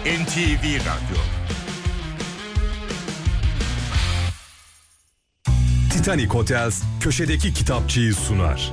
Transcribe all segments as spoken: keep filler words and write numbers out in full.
N T V Radyo. Titanic Hotels köşedeki kitapçıyı sunar.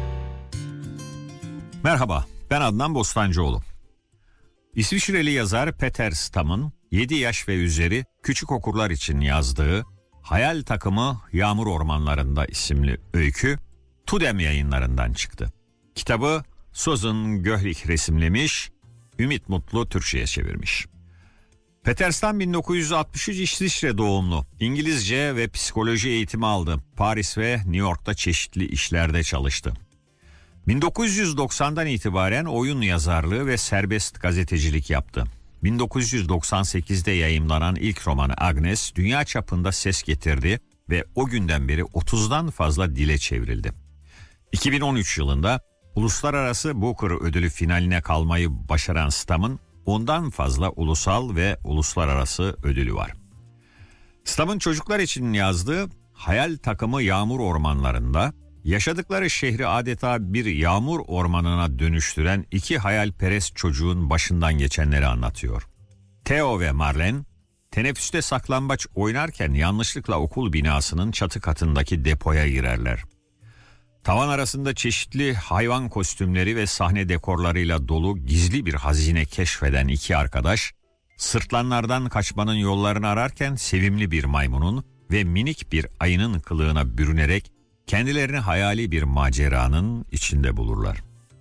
Merhaba, ben Adnan Bostancıoğlu. İsviçreli yazar Peter Stam'ın yedi yaş ve üzeri küçük okurlar için yazdığı Hayal Takımı Yağmur Ormanlarında isimli öykü Tudem Yayınlarından çıktı. Kitabı Susan Göhlich resimlemiş, Ümit Mutlu Türkçe'ye çevirmiş. Peter Stam bin dokuz yüz altmış üç İsviçre doğumlu. İngilizce ve psikoloji eğitimi aldı. Paris ve New York'ta çeşitli işlerde çalıştı. bin dokuz yüz doksandan itibaren oyun yazarlığı ve serbest gazetecilik yaptı. bin dokuz yüz doksan sekizde yayımlanan ilk romanı Agnes dünya çapında ses getirdi ve o günden beri otuzdan fazla dile çevrildi. iki bin on üç yılında Uluslararası Booker Ödülü finaline kalmayı başaran Stam'ın ondan fazla ulusal ve uluslararası ödülü var. Stam'ın çocuklar için yazdığı Hayal Takımı Yağmur Ormanlarında yaşadıkları şehri adeta bir yağmur ormanına dönüştüren iki hayalperest çocuğun başından geçenleri anlatıyor. Theo ve Marlene teneffüste saklambaç oynarken yanlışlıkla okul binasının çatı katındaki depoya girerler. Tavan arasında çeşitli hayvan kostümleri ve sahne dekorlarıyla dolu gizli bir hazine keşfeden iki arkadaş, sırtlanlardan kaçmanın yollarını ararken sevimli bir maymunun ve minik bir ayının kılığına bürünerek kendilerini hayali bir maceranın içinde bulurlar.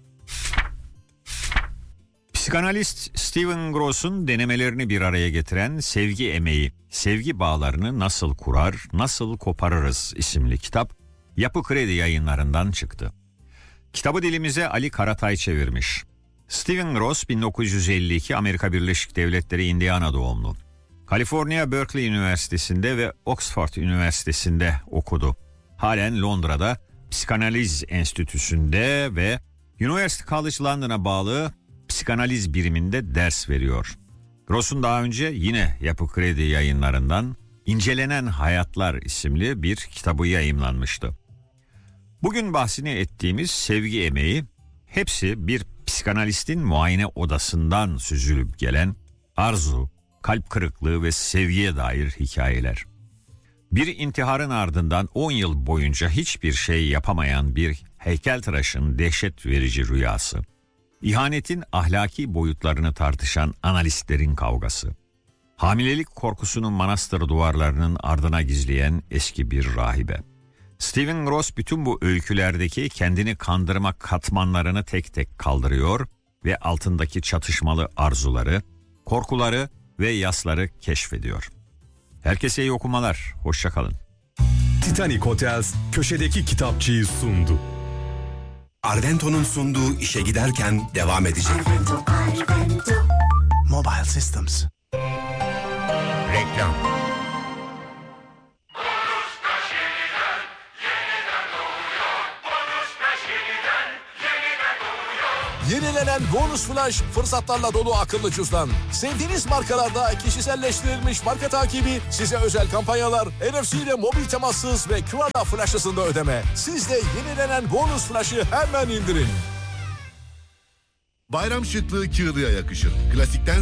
Psikanalist Steven Gross'un denemelerini bir araya getiren Sevgi Emeği, Sevgi Bağlarını Nasıl Kurar, Nasıl Koparırız isimli kitap, Yapı Kredi Yayınlarından çıktı. Kitabı dilimize Ali Karatay çevirmiş. Steven Gross bin dokuz yüz elli iki Amerika Birleşik Devletleri Indiana doğumlu. Kaliforniya Berkeley Üniversitesi'nde ve Oxford Üniversitesi'nde okudu. Halen Londra'da Psikanaliz Enstitüsü'nde ve University College London'a bağlı psikanaliz biriminde ders veriyor. Gross'un daha önce yine Yapı Kredi Yayınlarından İncelenen Hayatlar isimli bir kitabı yayımlanmıştı. Bugün bahsini ettiğimiz Sevgi Emeği hepsi bir psikanalistin muayene odasından süzülüp gelen arzu, kalp kırıklığı ve sevgiye dair hikayeler. Bir intiharın ardından on yıl boyunca hiçbir şey yapamayan bir heykeltıraşın dehşet verici rüyası. İhanetin ahlaki boyutlarını tartışan analistlerin kavgası. Hamilelik korkusunu manastır duvarlarının ardına gizleyen eski bir rahibe. Steven Gross bütün bu öykülerdeki kendini kandırma katmanlarını tek tek kaldırıyor ve altındaki çatışmalı arzuları, korkuları ve yasları keşfediyor. Herkese iyi okumalar, hoşça kalın. Titanic Hotels köşedeki kitapçıyı sundu. Ardento'nun sunduğu işe giderken devam edecek. Arvento, Arvento. Mobile Systems. Reklam. Yenilenen Bonus Flash fırsatlarla dolu akıllı cüzdan. Sevdiğiniz markalarda kişiselleştirilmiş marka takibi, size özel kampanyalar, N F C ile mobil temassız ve Q R Flash hızında ödeme. Siz de yenilenen Bonus Flash'ı hemen indirin. Bayram şıklığı Çığlığa yakışır. Klasikten